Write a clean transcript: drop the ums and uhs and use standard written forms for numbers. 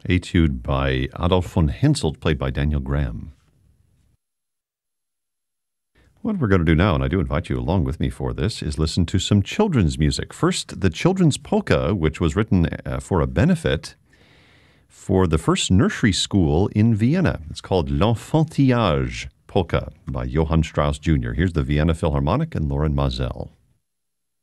Etude by Adolf von Henselt, played by Daniel Graham. What we're going to do now, and I do invite you along with me for this, is listen to some children's music. First, the Children's Polka, which was written for a benefit for the first nursery school in Vienna. It's called L'Enfantillage Polka by Johann Strauss Jr. Here's the Vienna Philharmonic and Lauren Mazel.